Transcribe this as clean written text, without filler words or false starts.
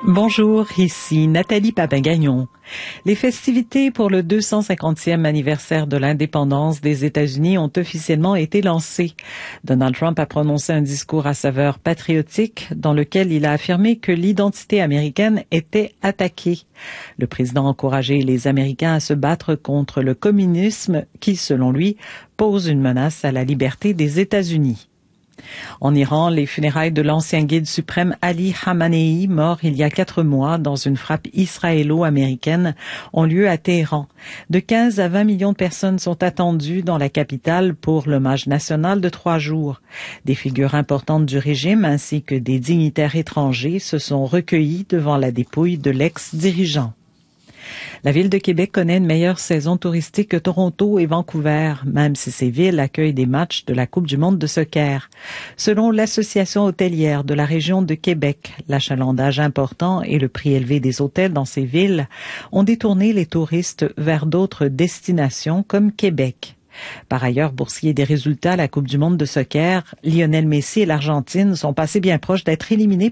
Bonjour, ici Nathalie Papin-Gagnon. Les festivités pour le 250e anniversaire de l'indépendance des États-Unis ont officiellement été lancées. Donald Trump a prononcé un discours à saveur patriotique dans lequel il a affirmé que l'identité américaine était attaquée. Le président a encouragé les Américains à se battre contre le communisme qui, selon lui, pose une menace à la liberté des États-Unis. En Iran, les funérailles de l'ancien guide suprême Ali Khamenei, mort il y a 4 mois dans une frappe israélo-américaine, ont lieu à Téhéran. De 15 à 20 millions de personnes sont attendues dans la capitale pour l'hommage national de 3 jours. Des figures importantes du régime ainsi que des dignitaires étrangers se sont recueillis devant la dépouille de l'ex-dirigeant. La ville de Québec connaît une meilleure saison touristique que Toronto et Vancouver, même si ces villes accueillent des matchs de la Coupe du monde de soccer. Selon l'Association hôtelière de la région de Québec, l'achalandage important et le prix élevé des hôtels dans ces villes ont détourné les touristes vers d'autres destinations comme Québec. Par ailleurs, boursier des résultats à la Coupe du monde de soccer, Lionel Messi et l'Argentine sont passés bien proches d'être éliminés